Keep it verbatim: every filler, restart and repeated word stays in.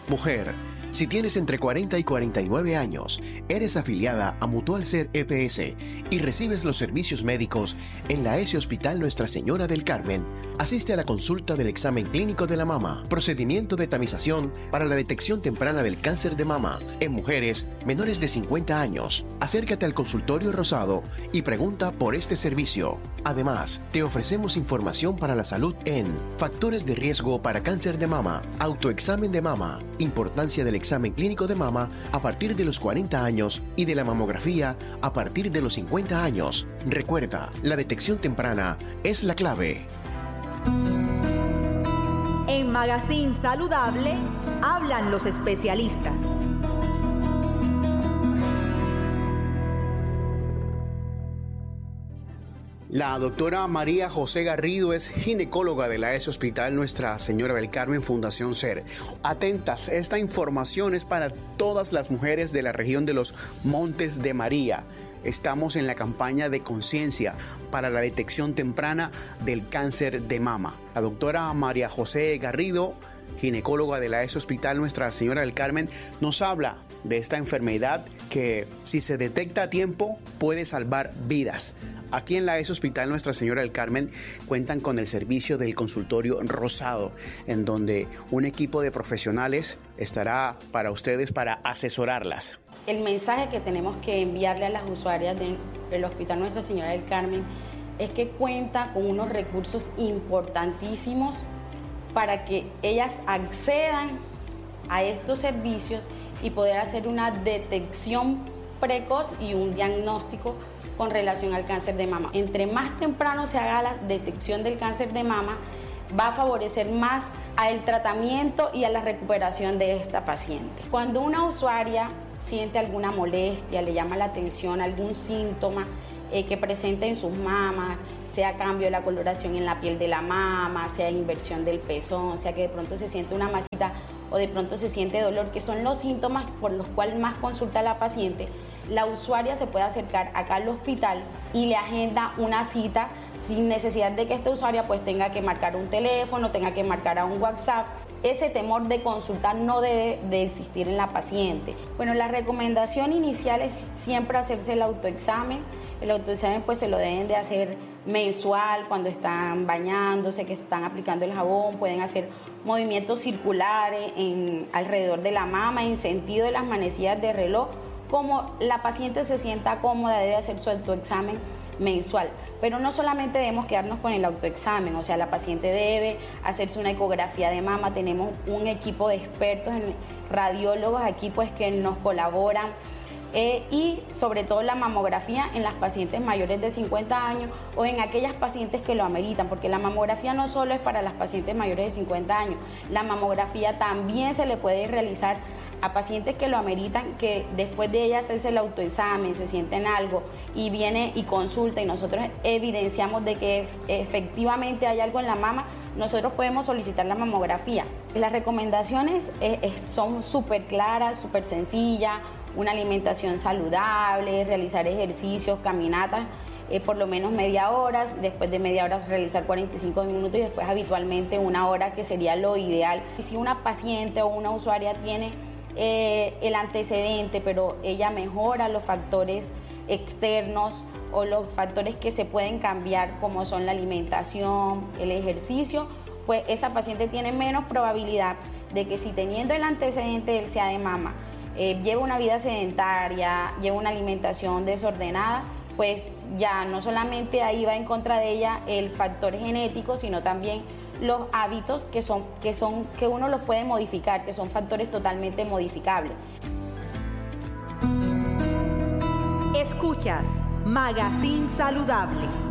Mujer, si tienes entre cuarenta y cuarenta y nueve años, eres afiliada a Mutual Ser E P S y recibes los servicios médicos en la ESE Hospital Nuestra Señora del Carmen, asiste a la consulta del examen clínico de la mama, procedimiento de tamización para la detección temprana del cáncer de mama en mujeres menores de cincuenta años. Acércate al consultorio Rosado y pregunta por este servicio. Además, te ofrecemos información para la salud en factores de riesgo para cáncer de mama, autoexamen de mama, importancia del examen clínico de mama a partir de los cuarenta años y de la mamografía a partir de los cincuenta años. Recuerda, la detección temprana es la clave. En Magazine Saludable hablan los especialistas. La doctora María José Garrido es ginecóloga de la ESE Hospital Nuestra Señora del Carmen Fundación Ser. Atentas, esta información es para todas las mujeres de la región de los Montes de María. Estamos en la campaña de conciencia para la detección temprana del cáncer de mama. La doctora María José Garrido, ginecóloga de la ESE Hospital Nuestra Señora del Carmen, nos habla de esta enfermedad que, si se detecta a tiempo, puede salvar vidas. Aquí en la ESE Hospital Nuestra Señora del Carmen cuentan con el servicio del consultorio Rosado, en donde un equipo de profesionales estará para ustedes para asesorarlas. El mensaje que tenemos que enviarle a las usuarias del Hospital Nuestra Señora del Carmen es que cuenta con unos recursos importantísimos para que ellas accedan a estos servicios y poder hacer una detección precoz y un diagnóstico con relación al cáncer de mama. Entre más temprano se haga la detección del cáncer de mama, va a favorecer más al tratamiento y a la recuperación de esta paciente. Cuando una usuaria siente alguna molestia, le llama la atención algún síntoma eh, que presente en sus mamas, sea cambio de la coloración en la piel de la mama, sea inversión del pezón, sea que de pronto se siente una masita o de pronto se siente dolor, que son los síntomas por los cuales más consulta la paciente, la usuaria se puede acercar acá al hospital y le agenda una cita sin necesidad de que esta usuaria pues tenga que marcar un teléfono, tenga que marcar a un WhatsApp. Ese temor de consultar no debe de existir en la paciente. Bueno, la recomendación inicial es siempre hacerse el autoexamen. El autoexamen pues se lo deben de hacer mensual, cuando están bañándose, que están aplicando el jabón, pueden hacer movimientos circulares en, alrededor de la mama en sentido de las manecillas de reloj. Como la paciente se sienta cómoda, debe hacer su autoexamen mensual. Pero no solamente debemos quedarnos con el autoexamen, o sea, la paciente debe hacerse una ecografía de mama. Tenemos un equipo de expertos, radiólogos aquí pues que nos colaboran. Eh, y sobre todo la mamografía en las pacientes mayores de cincuenta años o en aquellas pacientes que lo ameritan, porque la mamografía no solo es para las pacientes mayores de cincuenta años, la mamografía también se le puede realizar a pacientes que lo ameritan, que después de ella hacerse el autoexamen, se sienten algo y viene y consulta y nosotros evidenciamos de que efectivamente hay algo en la mama, nosotros podemos solicitar la mamografía. Las recomendaciones eh, eh, son súper claras, súper sencillas, una alimentación saludable, realizar ejercicios, caminatas, eh, por lo menos media hora, después de media hora realizar cuarenta y cinco minutos y después habitualmente una hora, que sería lo ideal. Y si una paciente o una usuaria tiene eh, el antecedente, pero ella mejora los factores externos o los factores que se pueden cambiar, como son la alimentación, el ejercicio, pues esa paciente tiene menos probabilidad de que, si teniendo el antecedente del C A de mama, Eh, lleva una vida sedentaria, lleva una alimentación desordenada, pues ya no solamente ahí va en contra de ella el factor genético, sino también los hábitos que son, que son, que uno los puede modificar, que son factores totalmente modificables. Escuchas Magazine Saludable.